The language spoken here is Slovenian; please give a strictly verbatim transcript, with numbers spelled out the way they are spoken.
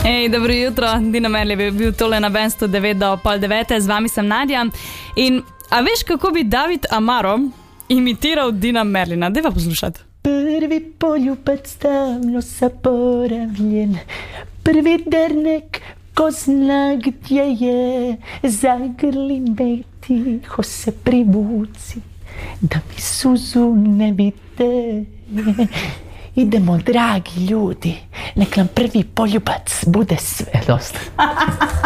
Ej, dobro jutro, Dina Merljev je bil tole na Ben sto devet do pol devete, z vami sem Nadja. In a veš, kako bi David Amaro imitiral Dina Merlina? Dajva poslušati. Prvi poljubac davno zaboravljen, prvi dernek ko zna gdje je, zagrli me tiho se privuci, da mi suzu ne vide. Idemo, dragi ljudi, nek nam prvi poljubac bude sve dosta.